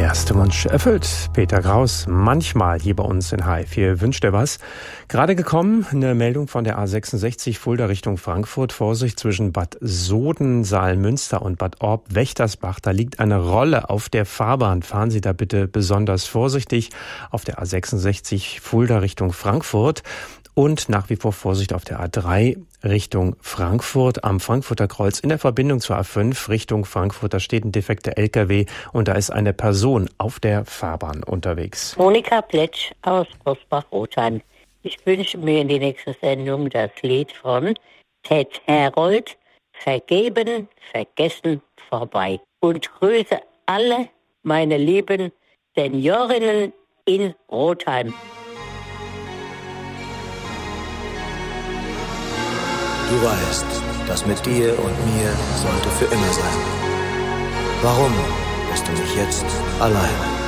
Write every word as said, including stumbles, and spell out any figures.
Erster Wunsch erfüllt. Peter Kraus, manchmal hier bei uns in H F. Hier wünscht er was. Gerade gekommen, eine Meldung von der A sechsundsechzig Fulda Richtung Frankfurt. Vorsicht zwischen Bad Soden, Saalmünster und Bad Orb-Wächtersbach. Da liegt eine Rolle auf der Fahrbahn. Fahren Sie da bitte besonders vorsichtig auf der A sechsundsechzig Fulda Richtung Frankfurt. Und nach wie vor Vorsicht auf der A drei Richtung Frankfurt am Frankfurter Kreuz in der Verbindung zur A fünf Richtung Frankfurt. Da steht ein defekter L K W und da ist eine Person auf der Fahrbahn unterwegs. Monika Pletsch aus Großbach-Rotheim. Ich wünsche mir in die nächste Sendung das Lied von Ted Herold, Vergeben, Vergessen, Vorbei. Und grüße alle meine lieben Seniorinnen in Rotheim. Du weißt, das mit dir und mir sollte für immer sein. Warum lässt du mich jetzt allein?